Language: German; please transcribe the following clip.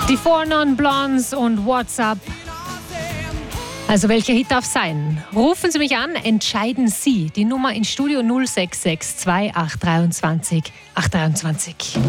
Die Four Non Blondes und What's Up. Also welcher Hit darf sein? Rufen Sie mich an, entscheiden Sie. Die Nummer ins Studio 0662 823 823.